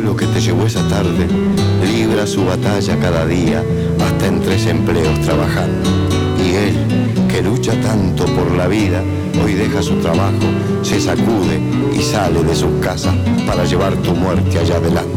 pueblo que te llevó esa tarde libra su batalla cada día, hasta en 3 empleos trabajando. Y él, que lucha tanto por la vida, hoy deja su trabajo, se sacude y sale de sus casas para llevar tu muerte allá adelante.